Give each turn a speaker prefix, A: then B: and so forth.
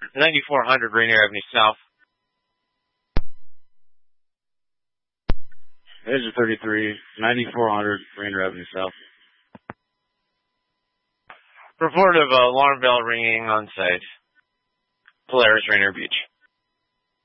A: 9400 Rainier Avenue South.
B: Agent 33, 9400 Rainier Avenue South.
A: Report of alarm bell ringing on site. Polaris, Rainier Beach.